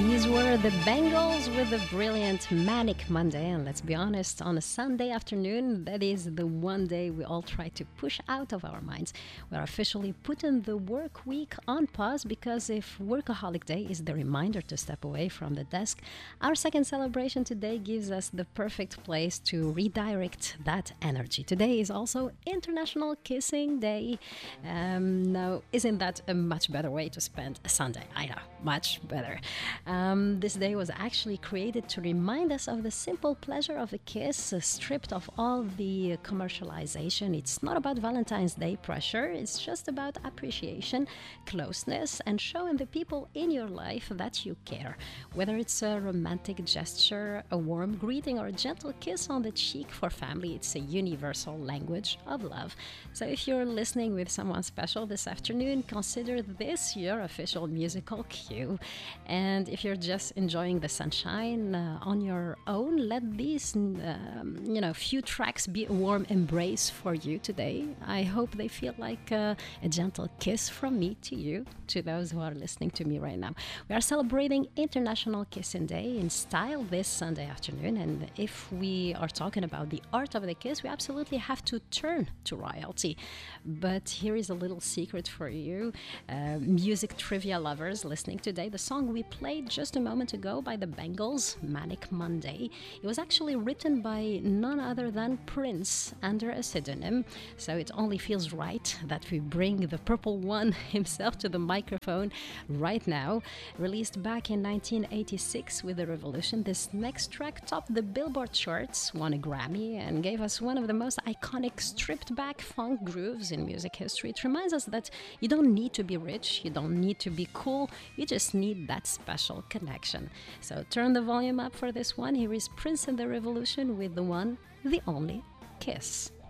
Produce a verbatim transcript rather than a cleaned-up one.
These were the Bengals with the brilliant Manic Monday. And let's be honest, on a Sunday afternoon, that is the one day we all try to push out of our minds. We're officially putting the work week on pause because if Workaholic Day is the reminder to step away from the desk, our second celebration today gives us the perfect place to redirect that energy. Today is also International Kissing Day. Um, now, isn't that a much better way to spend a Sunday? I know, much better. Um, this day was actually created to remind us of the simple pleasure of a kiss, uh, stripped of all the commercialization. It's not about Valentine's Day pressure, it's just about appreciation, closeness, and showing the people in your life that you care. Whether it's a romantic gesture, a warm greeting, or a gentle kiss on the cheek for family, it's a universal language of love. So if you're listening with someone special this afternoon, consider this your official musical cue. And if you're just enjoying the sunshine uh, on your own, let these um, you know few tracks be a warm embrace for you today. I hope they feel like uh, a gentle kiss from me to you, to those who are listening to me right now. We are celebrating International Kissing Day in style this Sunday afternoon, and if we are talking about the art of the kiss, we absolutely have to turn to royalty. But here is a little secret for you, uh, music trivia lovers listening today. The song we played just a moment ago by the Bengals, Manic Monday, it was actually written by none other than Prince under a pseudonym. So it only feels right that we bring the Purple One himself to the microphone right now. Released back in nineteen eighty-six with The Revolution, this next track topped the Billboard charts, won a Grammy, and gave us one of the most iconic stripped-back funk grooves in music history. It reminds us that you don't need to be rich, you don't need to be cool, you just need that special connection. So turn the volume up for this one. Here is Prince and the Revolution with the one, the only, Kiss.